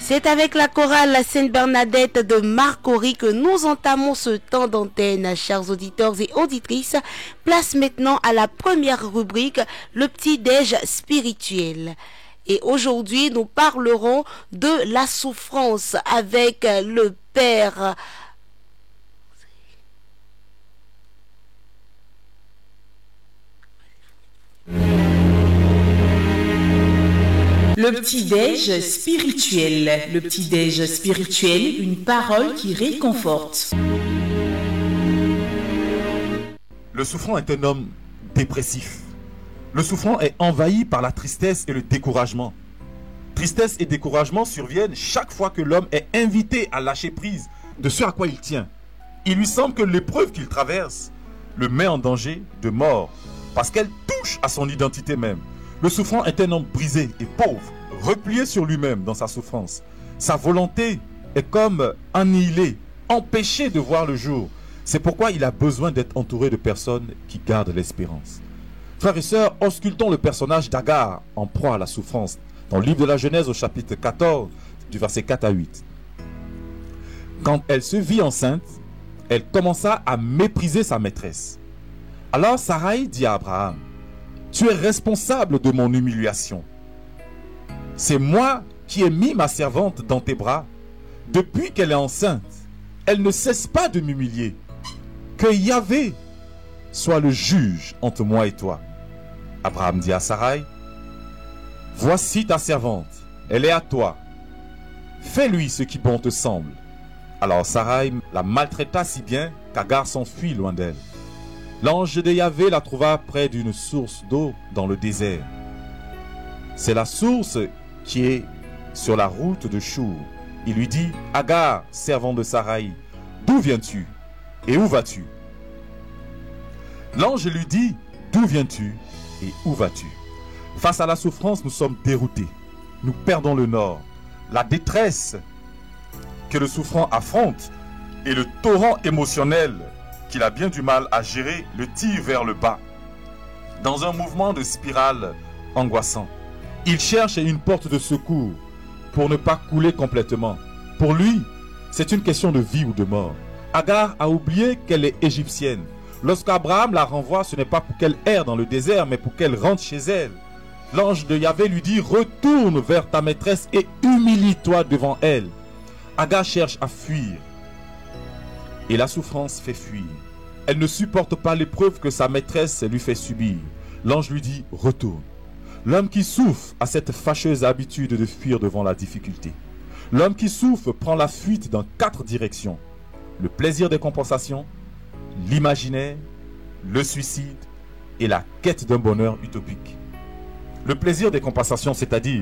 C'est avec la chorale La Sainte-Bernadette de Marcory que nous entamons ce temps d'antenne, chers auditeurs et auditrices. Place maintenant à la première rubrique, le petit-déj spirituel. Et aujourd'hui, nous parlerons de la souffrance avec le Père. Le petit-déj spirituel. Le petit-déj spirituel, une parole qui réconforte. Le souffrant est un homme dépressif. Le souffrant est envahi par la tristesse et le découragement. Tristesse et découragement surviennent chaque fois que l'homme est invité à lâcher prise de ce à quoi il tient. Il lui semble que l'épreuve qu'il traverse le met en danger de mort parce qu'elle touche à son identité même. Le souffrant est un homme brisé et pauvre, replié sur lui-même dans sa souffrance. Sa volonté est comme annihilée, empêchée de voir le jour. C'est pourquoi il a besoin d'être entouré de personnes qui gardent l'espérance. Frères et sœurs, auscultons le personnage d'Agar en proie à la souffrance dans le livre de la Genèse au chapitre 14, du verset 4 à 8. Quand elle se vit enceinte, elle commença à mépriser sa maîtresse. Alors Sarai dit à Abraham: tu es responsable de mon humiliation. C'est moi qui ai mis ma servante dans tes bras. Depuis qu'elle est enceinte, elle ne cesse pas de m'humilier. Que Yahvé soit le juge entre moi et toi. Abraham dit à Sarai: voici ta servante, elle est à toi. Fais-lui ce qui bon te semble. Alors Sarai la maltraita si bien qu'Agar s'enfuit loin d'elle. L'ange de Yahvé la trouva près d'une source d'eau dans le désert. C'est la source qui est sur la route de Chour. Il lui dit: Agar, servante de Sarai, d'où viens-tu et où vas-tu? L'ange lui dit: d'où viens-tu et où vas-tu? Face à la souffrance, nous sommes déroutés. Nous perdons le nord. La détresse que le souffrant affronte et le torrent émotionnel qu'il a bien du mal à gérer le tire vers le bas, dans un mouvement de spirale angoissant. Il cherche une porte de secours pour ne pas couler complètement. Pour lui, c'est une question de vie ou de mort. Agar a oublié qu'elle est égyptienne. Lorsqu'Abraham la renvoie, ce n'est pas pour qu'elle erre dans le désert, mais pour qu'elle rentre chez elle. L'ange de Yahvé lui dit: retourne vers ta maîtresse et humilie-toi devant elle. Agar cherche à fuir. Et la souffrance fait fuir. Elle ne supporte pas l'épreuve que sa maîtresse lui fait subir. L'ange lui dit: retourne. L'homme qui souffre a cette fâcheuse habitude de fuir devant la difficulté. L'homme qui souffre prend la fuite dans 4 directions: le plaisir des compensations, l'imaginaire, le suicide et la quête d'un bonheur utopique. Le plaisir des compensations, c'est-à-dire,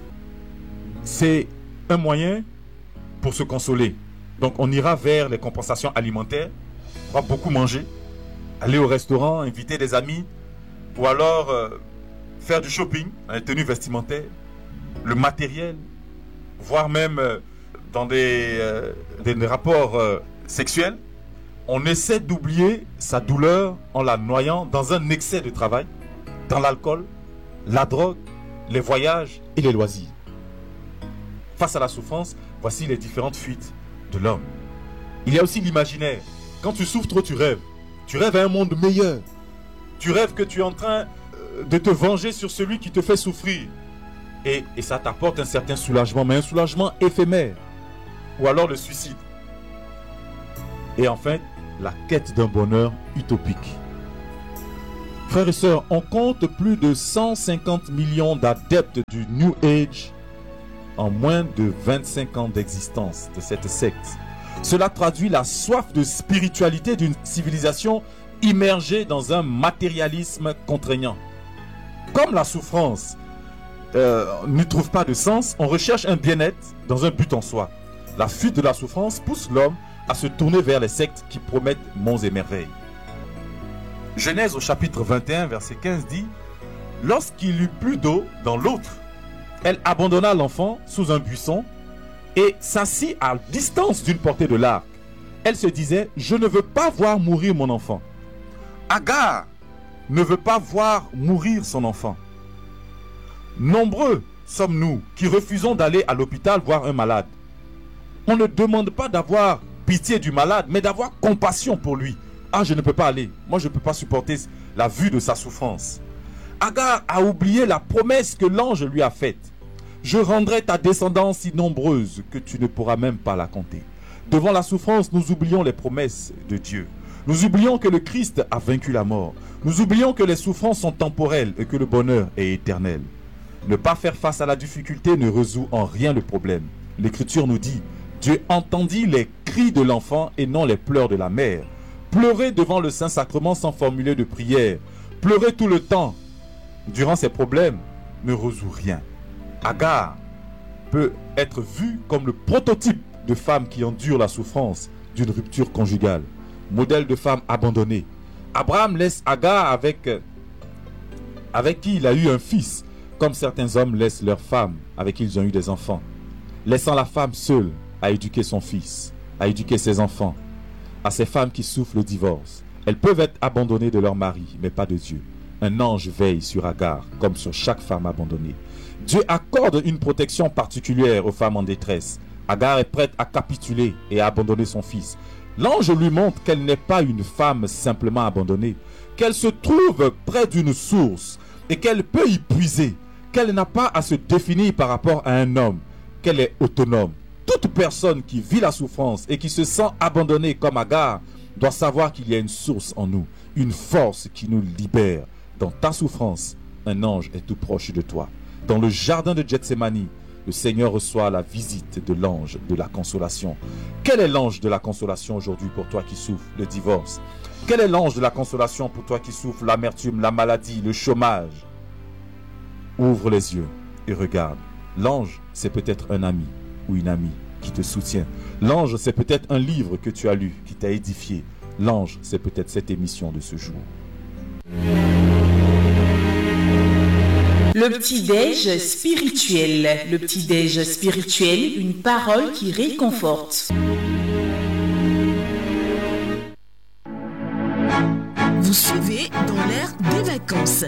c'est un moyen pour se consoler. Donc on ira vers les compensations alimentaires, on va beaucoup manger, aller au restaurant, inviter des amis, ou alors faire du shopping, les tenues vestimentaires, le matériel, voire même dans des rapports sexuels. On essaie d'oublier sa douleur en la noyant dans un excès de travail, dans l'alcool, la drogue, les voyages et les loisirs. Face à la souffrance, voici les différentes fuites de l'homme. Il y a aussi l'imaginaire. Quand tu souffres trop, tu rêves. Tu rêves à un monde meilleur. Tu rêves que tu es en train de te venger sur celui qui te fait souffrir. Et ça t'apporte un certain soulagement, mais un soulagement éphémère. Ou alors le suicide. Et enfin, la quête d'un bonheur utopique. Frères et sœurs, on compte plus de 150 millions d'adeptes du New Age en moins de 25 ans d'existence de cette secte. Cela traduit la soif de spiritualité d'une civilisation immergée dans un matérialisme contraignant. Comme la souffrance ne trouve pas de sens, on recherche un bien-être dans un but en soi. La fuite de la souffrance pousse l'homme à se tourner vers les sectes qui promettent monts et merveilles. Genèse au chapitre 21, verset 15 dit: lorsqu'il eut plus d'eau dans l'autre, elle abandonna l'enfant sous un buisson et s'assit à distance d'une portée de l'arc. Elle se disait: je ne veux pas voir mourir mon enfant. Agar ne veut pas voir mourir son enfant. Nombreux sommes-nous qui refusons d'aller à l'hôpital voir un malade? On ne demande pas d'avoir pitié du malade, mais d'avoir compassion pour lui. Ah, je ne peux pas aller. Moi, je ne peux pas supporter la vue de sa souffrance. Agar a oublié la promesse que l'ange lui a faite. Je rendrai ta descendance si nombreuse que tu ne pourras même pas la compter. Devant la souffrance, nous oublions les promesses de Dieu. Nous oublions que le Christ a vaincu la mort. Nous oublions que les souffrances sont temporelles et que le bonheur est éternel. Ne pas faire face à la difficulté ne résout en rien le problème. L'Écriture nous dit, Dieu entendit les cris de l'enfant et non les pleurs de la mère. Pleurer devant le Saint-Sacrement sans formuler de prière, pleurer tout le temps durant ces problèmes ne résout rien. Agar peut être vue comme le prototype de femme qui endure la souffrance d'une rupture conjugale. Modèle de femme abandonnée. Abraham laisse Agar avec qui il a eu un fils, comme certains hommes laissent leurs femmes avec qui ils ont eu des enfants, laissant la femme seule à éduquer son fils, à éduquer ses enfants. À ces femmes qui souffrent le divorce, elles peuvent être abandonnées de leur mari, mais pas de Dieu. Un ange veille sur Agar, comme sur chaque femme abandonnée. Dieu accorde une protection particulière aux femmes en détresse. Agar est prête à capituler et à abandonner son fils. L'ange lui montre qu'elle n'est pas une femme simplement abandonnée, qu'elle se trouve près d'une source et qu'elle peut y puiser, qu'elle n'a pas à se définir par rapport à un homme, qu'elle est autonome. Toute personne qui vit la souffrance et qui se sent abandonnée comme Agar doit savoir qu'il y a une source en nous, une force qui nous libère. Dans ta souffrance, un ange est tout proche de toi. Dans le jardin de Gethsémani, le Seigneur reçoit la visite de l'ange de la consolation. Quel est l'ange de la consolation aujourd'hui pour toi qui souffres le divorce? Quel est l'ange de la consolation pour toi qui souffres l'amertume, la maladie, le chômage? Ouvre les yeux et regarde. L'ange, c'est peut-être un ami ou une amie qui te soutient. L'ange, c'est peut-être un livre que tu as lu qui t'a édifié. L'ange, c'est peut-être cette émission de ce jour. Le petit-déj spirituel. Le petit-déj spirituel, une parole qui réconforte. Vous suivez dans l'air des vacances.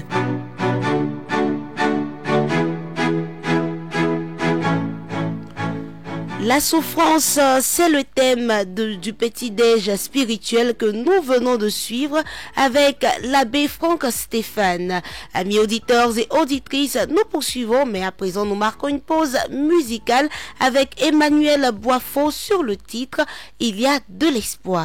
La souffrance, c'est le thème du petit-déj spirituel que nous venons de suivre avec l'abbé Franck Stéphane. Amis auditeurs et auditrices, nous poursuivons, mais à présent nous marquons une pause musicale avec Emmanuel Boisfond sur le titre « Il y a de l'espoir ».